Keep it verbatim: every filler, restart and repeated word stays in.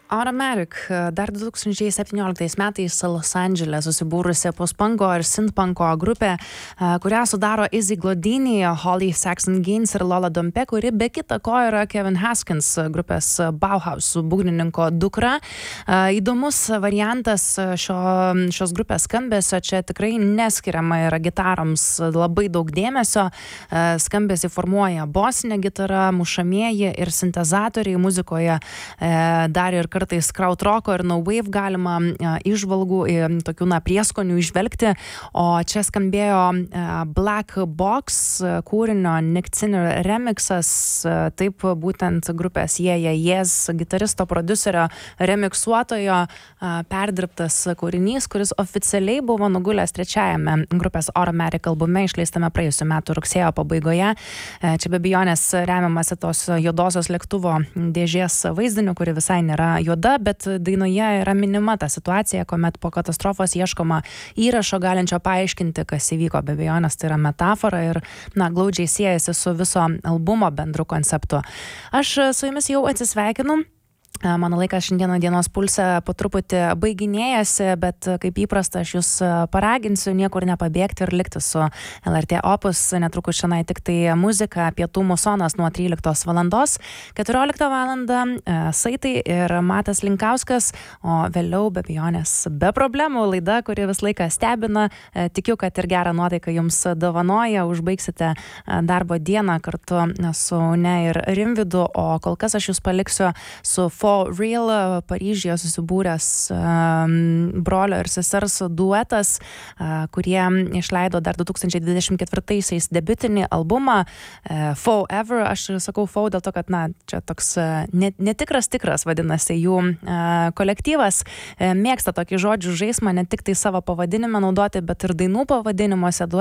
Automatic, dar du tūkstančiai septynioliktais metais Los Andžele susibūrusi post-punko ir synth-punko grupė, kurią sudaro Izzy Glodini, Holly Saxon Gaines ir Lola Dompe, kuri be kita ko yra Kevin Haskins grupės Bauhaus būgnininko dukra. Įdomus variantas šio, šios grupės skambesio, čia tikrai neskiriama yra gitaroms labai daug dėmesio, skambesį formuoja bosinė gitara, mušamieji ir sintezatoriai, muzikoje dar ir kartais krautroko ir no wave galima įžvalgų, tokių na prieskonių išvelgti, o čia skambėjo Black Box kūrinio Nick Zinner remixas, taip būtent grupės Yeah Yeah Yes gitaristo prodiuserio remiksuotojo perdirbtas kūrinys, kuris oficialiai buvo nugulęs trečiajame grupės Automatic albume išleistame praėjusiu metu rugsėjo pabaigoje. Čia be abejonės remiamasi tos juodosios lėktuvo dėžės vaizdiniu, kuri visai nėra juoda, bet dainoje yra minima ta situacija, kuomet po katastrofos ieškoma įrašo galinčio paaiškinti, kas įvyko. Be abejonės tai yra metafora ir na, glaudžiai siejasi su viso albumo bendru konceptu. Aš su jumis jau atsisveikinu. Mano laikas šiandieną dienos pulse po truputį baiginėjasi, bet kaip įprasta aš jūs paraginsiu niekur nepabėgti ir likti su L R T Opus. Netrukus šiandien tik tai muzika, pietų musonas nuo tryliktos valandos, keturioliktą valandą Saitai ir Matas Linkauskas, o vėliau be abejonės be problemų laida, kuri vis laiką stebina. Tikiu, kad ir gerą nuotaiką jums dovanoja, užbaigsite darbo dieną kartu su Ne ir Rimvydu, o kol kas aš jūs paliksiu su For Real, Paryžiuje susibūręs um, brolio ir sesers duetas, uh, kurie išleido dar du tūkstančiai dvidešimt ketvirtaisiais debiutinį albumą uh, Forever. Aš sakau Fau dėl to, kad na, čia toks uh, netikras tikras vadinasi jų uh, kolektyvas. Uh, mėgsta tokį žodžių žaismą, ne tik tai savo pavadinime naudoti, bet ir dainų pavadinimuose.